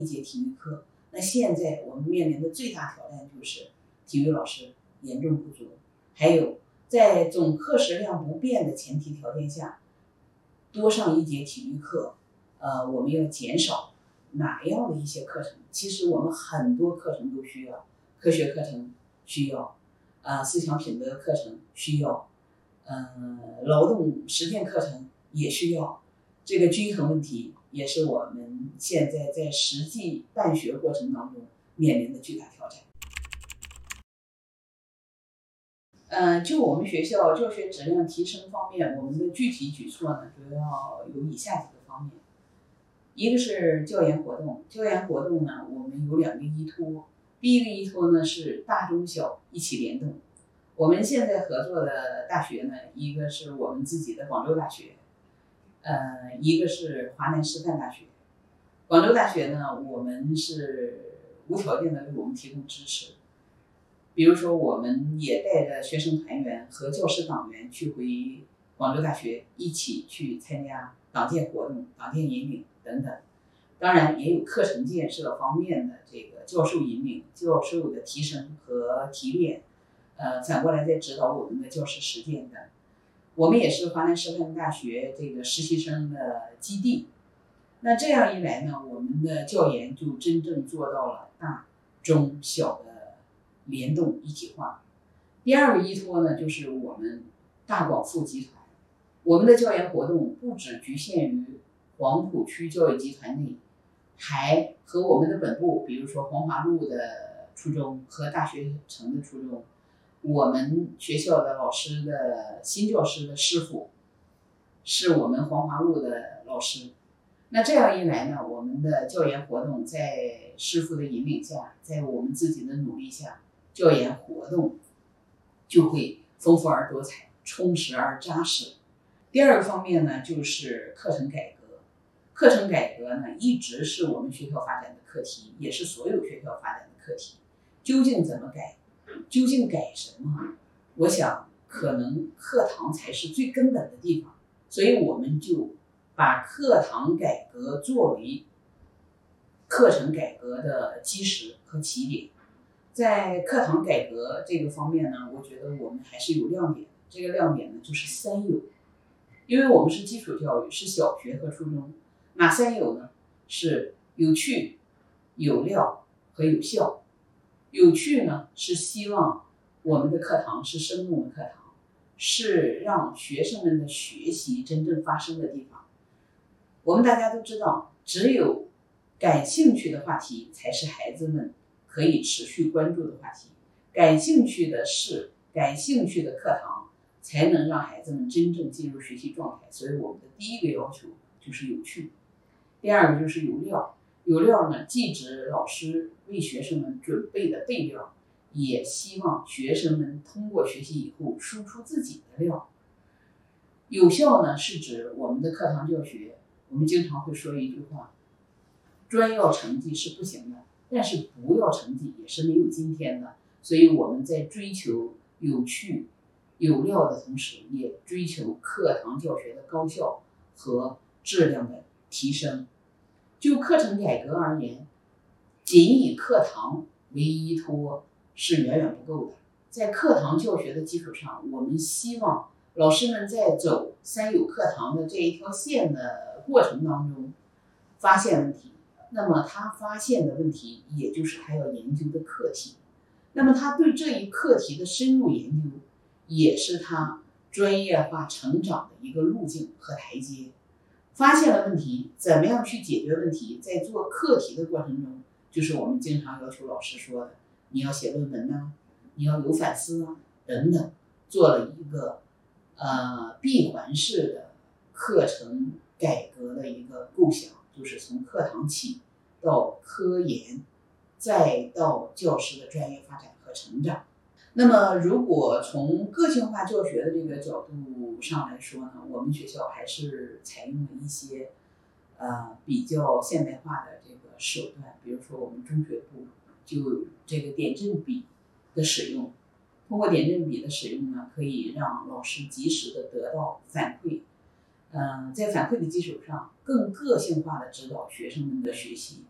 一节体育课。那现在我们面临的最大挑战就是体育老师严重不足，还有在总课时量不变的前提条件下，多上一节体育课，我们要减少哪样的一些课程？其实我们很多课程都需要，科学课程需要，思想品德课程需要，劳动实践课程也需要。这个均衡问题也是我们现在在实际办学过程当中面临的巨大挑战。就我们学校教学质量提升方面，我们的具体举措呢，主要有以下几个方面。一个是教研活动，教研活动呢，我们有2个依托。第一个依托呢是大中小一起联动。我们现在合作的大学呢，一个是我们自己的广州大学，一个是华南师范大学。广州大学呢，我们是无条件的为我们提供支持。比如说，我们也带着学生团员和教师党员去回广州大学，一起去参加党建活动、党建引领等等。当然，也有课程建设方面的这个教授引领、教授的提升和提炼，反过来再指导我们的教师实践的。我们也是华南师范大学这个实习生的基地。那这样一来呢，我们的教研就真正做到了大、中、小的联动一体化。第二个依托呢，就是我们大广附集团。我们的教研活动不只局限于黄浦区教育集团内，还和我们的本部，比如说黄华路的初中和大学城的初中，我们学校的老师的新教师的师傅是我们黄华路的老师。那这样一来呢，我们的教研活动在师傅的引领下，在我们自己的努力下，教研活动就会丰富而多彩，充实而扎实。第二个方面呢，就是课程改革。课程改革呢，一直是我们学校发展的课题，也是所有学校发展的课题。究竟怎么改？究竟改什么？我想，可能课堂才是最根本的地方，所以我们就把课堂改革作为课程改革的基石和起点。在课堂改革这个方面呢，我觉得我们还是有亮点。这个亮点呢，就是3有。因为我们是基础教育，是小学和初中。哪3有呢？是有趣、有料和有效。有趣呢，是希望我们的课堂是生动的课堂，是让学生们的学习真正发生的地方。我们大家都知道，只有感兴趣的话题才是孩子们可以持续关注的话题，感兴趣的事、感兴趣的课堂才能让孩子们真正进入学习状态。所以我们的第一个要求就是有趣。第二个就是有料。有料呢，既指老师为学生们准备的备料，也希望学生们通过学习以后输出自己的料。有效呢，是指我们的课堂教学。我们经常会说一句话，专要成绩是不行的，但是不要成绩也是没有今天的。所以我们在追求有趣有料的同时，也追求课堂教学的高效和质量的提升。就课程改革而言，仅以课堂为依托是远远不够的。在课堂教学的基础上，我们希望老师们在走3有课堂的这一条线的过程当中发现问题，那么他发现的问题也就是他要研究的课题，那么他对这一课题的深入研究也是他专业化成长的一个路径和台阶。发现了问题，怎么样去解决问题，在做课题的过程中，就是我们经常要求老师说的，你要写论文啊，你要有反思啊等等，做了一个闭环式的课程改革的一个构想，就是从课堂起到科研，再到教师的专业发展和成长。那么如果从个性化教学的这个角度上来说呢，我们学校还是采用了一些比较现代化的这个手段。比如说我们中学部就这个点阵笔的使用，通过点阵笔的使用呢，可以让老师及时的得到反馈，在反馈的基础上更个性化的指导学生们的学习。